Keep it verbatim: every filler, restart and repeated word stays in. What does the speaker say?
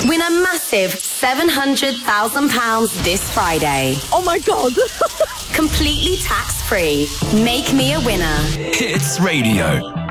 Win a massive seven hundred thousand pounds this Friday. Oh my God. Completely tax-free. Make me a winner. Hits Radio.